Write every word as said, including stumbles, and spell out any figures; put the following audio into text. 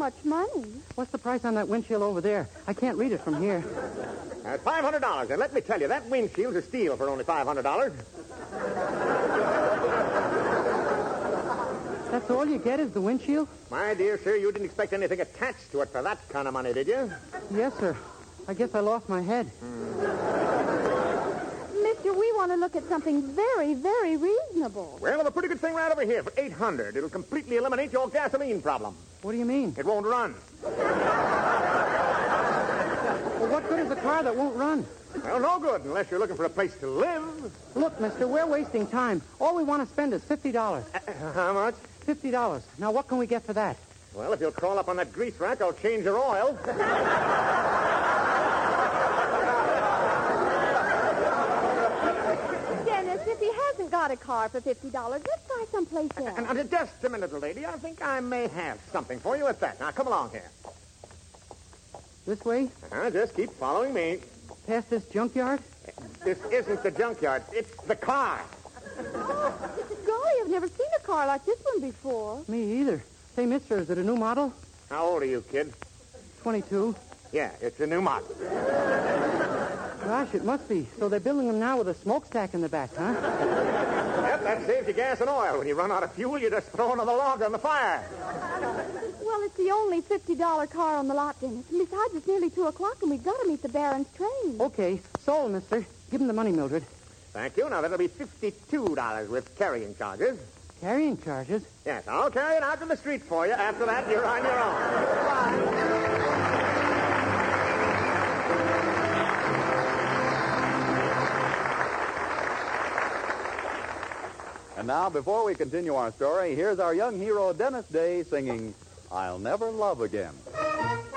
much money. What's the price on that windshield over there? I can't read it from here. That's five hundred dollars. And let me tell you, that windshield's a steal for only five hundred dollars. That's all you get is the windshield? My dear sir, you didn't expect anything attached to it for that kind of money, did you? Yes, sir. I guess I lost my head. Mister, we want to look at something very, very reasonable. Well, I have a pretty good thing right over here for eight hundred dollars. It'll completely eliminate your gasoline problem. What do you mean? It won't run. Well, what good is a car that won't run? Well, no good unless you're looking for a place to live. Look, mister, we're wasting time. All we want to spend is fifty dollars. Uh, how much? fifty dollars. Now, what can we get for that? Well, if you'll crawl up on that grease rack, I'll change your oil. Dennis, if he hasn't got a car for fifty dollars, let's try someplace else. And, and just a minute, lady. I think I may have something for you at that. Now, come along here. This way? Uh-huh, just keep following me. Past this junkyard? This isn't the junkyard. It's the car. Oh, golly, I've never seen a car like this one before. Me either. Say, mister, is it a new model? How old are you, kid? twenty-two. Yeah, it's a new model. Gosh, it must be. So they're building them now with a smokestack in the back, huh? Yep, that saves you gas and oil. When you run out of fuel, you just throw another log on the fire. Well, it's the only fifty dollars car on the lot, Dennis. And besides, it's nearly two o'clock, and we've got to meet the Baron's train. Okay, sold, mister. Give him the money, Mildred. Thank you. Now, that'll be fifty-two dollars with carrying charges. Carrying charges? Yes, I'll carry it out to the street for you. After that, you're on your own. And now, before we continue our story, here's our young hero, Dennis Day, singing I'll Never Love Again.